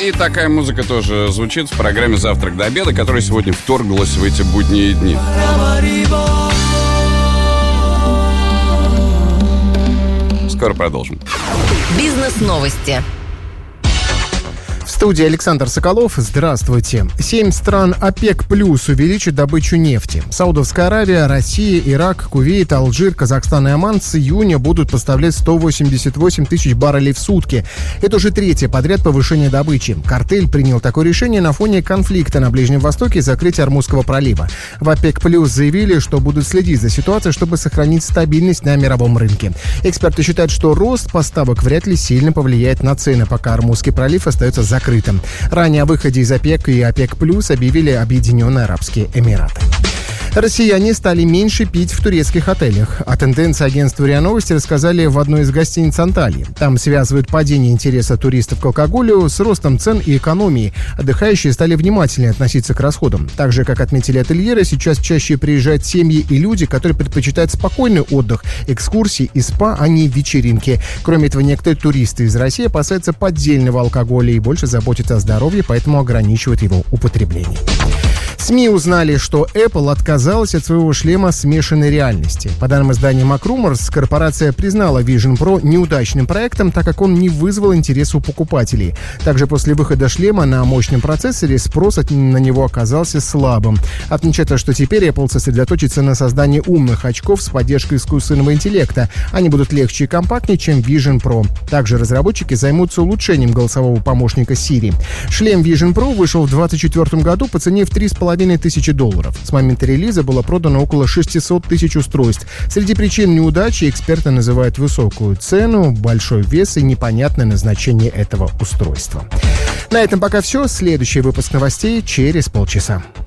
И такая музыка тоже звучит в программе «Завтрак до обеда», которая сегодня вторглась в эти будние дни. Скоро продолжим. Бизнес-новости. В студии Александр Соколов. Здравствуйте. 7 стран ОПЕК+ увеличат добычу нефти. Саудовская Аравия, Россия, Ирак, Кувейт, Алжир, Казахстан и Оман с июня будут поставлять 188 тысяч баррелей в сутки. Это уже третье подряд повышение добычи. Картель принял такое решение на фоне конфликта на Ближнем Востоке и закрытия Ормузского пролива. В ОПЕК+ заявили, что будут следить за ситуацией, чтобы сохранить стабильность на мировом рынке. Эксперты считают, что рост поставок вряд ли сильно повлияет на цены, пока Ормузский пролив остается закрытым. Ранее о выходе из ОПЕК и ОПЕК+ объявили Объединенные Арабские Эмираты. Россияне стали меньше пить в турецких отелях. О тенденции агентству РИА Новости рассказали в одной из гостиниц Анталии. Там связывают падение интереса туристов к алкоголю с ростом цен и экономией. Отдыхающие стали внимательнее относиться к расходам. Так же, как отметили ательеры, сейчас чаще приезжают семьи и люди, которые предпочитают спокойный отдых, экскурсии и спа, а не вечеринки. Кроме этого, некоторые туристы из России опасаются поддельного алкоголя и больше заботятся о здоровье, поэтому ограничивают его употребление. СМИ узнали, что Apple отказалась от своего шлема смешанной реальности. По данным издания MacRumors, корпорация признала Vision Pro неудачным проектом, так как он не вызвал интереса у покупателей. Также после выхода шлема на мощном процессоре спрос на него оказался слабым. Отмечается, что теперь Apple сосредоточится на создании умных очков с поддержкой искусственного интеллекта. Они будут легче и компактнее, чем Vision Pro. Также разработчики займутся улучшением голосового помощника Siri. Шлем Vision Pro вышел в 2024 году по цене в $3,5 тысячи. С момента релиза было продано около 600 тысяч устройств. Среди причин неудачи эксперты называют высокую цену, большой вес и непонятное назначение этого устройства. На этом пока все. Следующий выпуск новостей через полчаса.